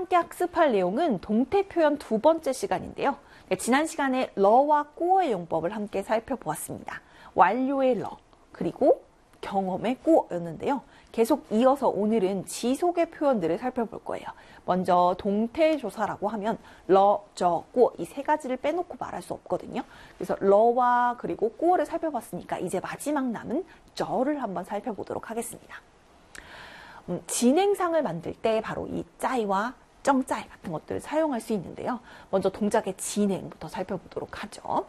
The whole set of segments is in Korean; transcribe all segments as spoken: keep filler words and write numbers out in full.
함께 학습할 내용은 동태 표현 두 번째 시간인데요. 네, 지난 시간에 러와 꼬어의 용법을 함께 살펴보았습니다. 완료의 러, 그리고 경험의 꼬어였는데요. 계속 이어서 오늘은 지속의 표현들을 살펴볼 거예요. 먼저 동태조사라고 하면 러, 저, 꼬 이 세 가지를 빼놓고 말할 수 없거든요. 그래서 러와 그리고 꼬어를 살펴봤으니까 이제 마지막 남은 저를 한번 살펴보도록 하겠습니다. 음, 진행상을 만들 때 바로 이 짜이와 정짜이 같은 것들을 사용할 수 있는데요. 먼저 동작의 진행부터 살펴보도록 하죠.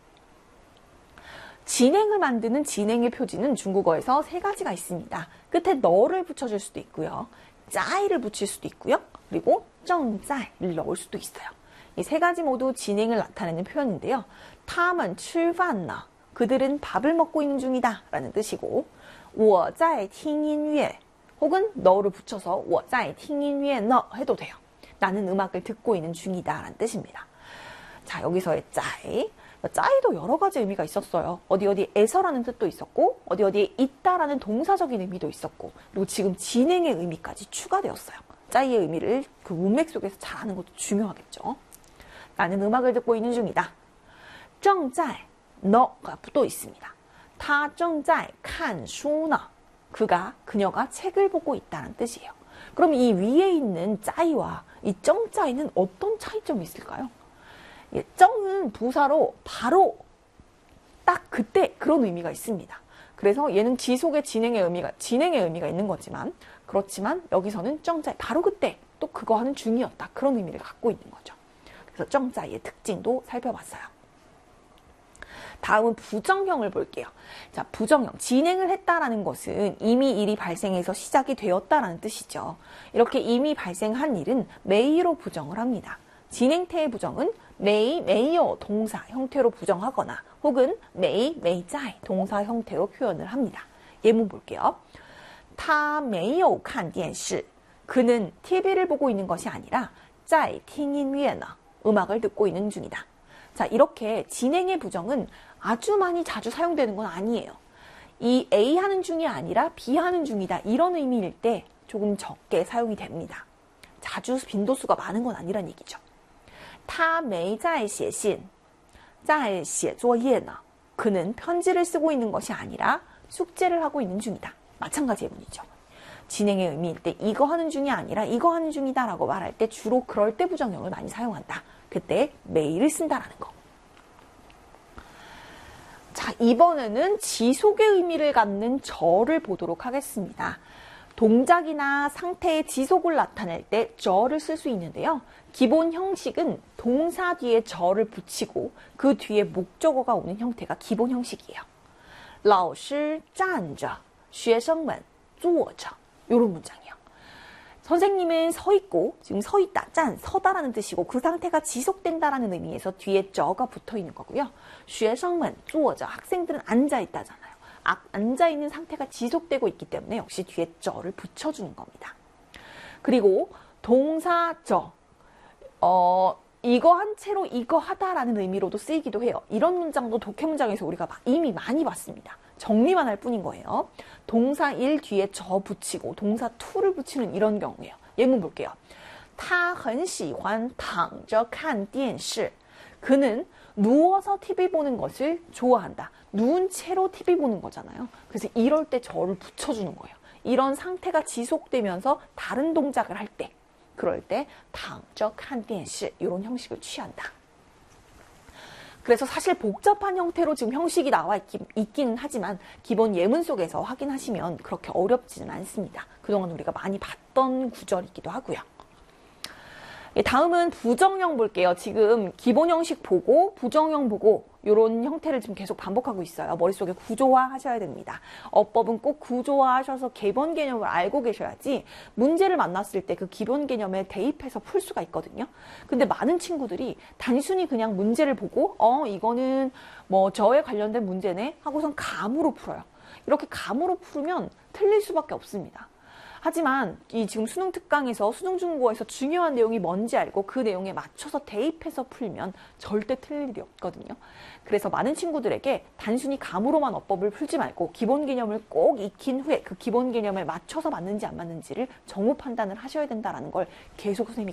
진행을 만드는 진행의 표지는 중국어에서 세 가지가 있습니다. 끝에 너를 붙여줄 수도 있고요. 짜이를 붙일 수도 있고요. 그리고 정짜이를 넣을 수도 있어요. 이 세 가지 모두 진행을 나타내는 표현인데요. 他们吃饭呢 그들은 밥을 먹고 있는 중이다 라는 뜻이고 我在听音乐 혹은 너를 붙여서 我在听音乐呢 해도 돼요. 나는 음악을 듣고 있는 중이다 라는 뜻입니다. 자, 여기서의 짜이. 짜이도 여러 가지 의미가 있었어요. 어디 어디에서라는 뜻도 있었고 어디 어디에 있다라는 동사적인 의미도 있었고 그리고 지금 진행의 의미까지 추가되었어요. 짜이의 의미를 그 문맥 속에서 잘 아는 것도 중요하겠죠. 나는 음악을 듣고 있는 중이다. 正在 너가 또 있습니다. 他正在看书呢 그가 그녀가 책을 보고 있다는 뜻이에요. 그럼 이 위에 있는 짜이와 이 정짜이는 어떤 차이점이 있을까요? 예, 정은 부사로 바로 딱 그때 그런 의미가 있습니다. 그래서 얘는 지속의 진행의 의미가 진행의 의미가 있는 거지만 그렇지만 여기서는 정짜이 바로 그때 또 그거 하는 중이었다 그런 의미를 갖고 있는 거죠. 그래서 정짜이의 특징도 살펴봤어요. 다음은 부정형을 볼게요. 자, 부정형. 진행을 했다라는 것은 이미 일이 발생해서 시작이 되었다라는 뜻이죠. 이렇게 이미 발생한 일은 메이로 부정을 합니다. 진행태의 부정은 메이, 메이어 동사 형태로 부정하거나 혹은 메이, 메이짜이 동사 형태로 표현을 합니다. 예문 볼게요. 他没有看电视 그는 티비를 보고 있는 것이 아니라 在听音乐呢 음악을 듣고 있는 중이다. 자, 이렇게 진행의 부정은 아주 많이 자주 사용되는 건 아니에요. 이 A 하는 중이 아니라 B 하는 중이다. 이런 의미일 때 조금 적게 사용이 됩니다. 자주 빈도수가 많은 건 아니란 얘기죠. 他没在写信在写作业呢 그는 편지를 쓰고 있는 것이 아니라 숙제를 하고 있는 중이다. 마찬가지 예문이죠. 진행의 의미일 때 이거 하는 중이 아니라 이거 하는 중이다 라고 말할 때 주로 그럴 때 부정형을 많이 사용한다. 그때 메이를 쓴다라는 거. 자, 이번에는 지속의 의미를 갖는 저를 보도록 하겠습니다. 동작이나 상태의 지속을 나타낼 때 저를 쓸 수 있는데요. 기본 형식은 동사 뒤에 저를 붙이고 그 뒤에 목적어가 오는 형태가 기본 형식이에요. 老师站着学生们坐着 이런 문장이요. 선생님은 서 있고 지금 서 있다, 짠, 서다라는 뜻이고 그 상태가 지속된다라는 의미에서 뒤에 저가 붙어 있는 거고요. 学生们坐着 학생들은 앉아 있다잖아요. 아, 앉아 있는 상태가 지속되고 있기 때문에 역시 뒤에 저를 붙여주는 겁니다. 그리고 동사 저, 어, 이거 한 채로 이거 하다라는 의미로도 쓰이기도 해요. 이런 문장도 독해 문장에서 우리가 이미 많이 봤습니다. 정리만 할 뿐인 거예요. 동사 일 뒤에 저 붙이고 동사 to를 붙이는 이런 경우예요. 예문 볼게요. 他很喜欢躺着看电视 그는 누워서 티비 보는 것을 좋아한다. 누운 채로 티비 보는 거잖아요. 그래서 이럴 때 저를 붙여주는 거예요. 이런 상태가 지속되면서 다른 동작을 할 때 그럴 때 躺着看电视 이런 형식을 취한다. 그래서 사실 복잡한 형태로 지금 형식이 나와 있긴, 있기는 하지만 기본 예문 속에서 확인하시면 그렇게 어렵지는 않습니다. 그동안 우리가 많이 봤던 구절이기도 하고요. 다음은 부정형 볼게요. 지금 기본 형식 보고 부정형 보고 이런 형태를 지금 계속 반복하고 있어요. 머릿속에 구조화 하셔야 됩니다. 어법은 꼭 구조화 하셔서 기본 개념을 알고 계셔야지 문제를 만났을 때 그 기본 개념에 대입해서 풀 수가 있거든요. 근데 많은 친구들이 단순히 그냥 문제를 보고 어 이거는 뭐 저에 관련된 문제네 하고선 감으로 풀어요. 이렇게 감으로 풀으면 틀릴 수밖에 없습니다. 하지만 이 지금 수능 특강에서 수능 중국어에서 중요한 내용이 뭔지 알고 그 내용에 맞춰서 대입해서 풀면 절대 틀릴 일이 없거든요. 그래서 많은 친구들에게 단순히 감으로만 어법을 풀지 말고 기본 개념을 꼭 익힌 후에 그 기본 개념에 맞춰서 맞는지 안 맞는지를 정보 판단을 하셔야 된다는 걸 계속 선생님이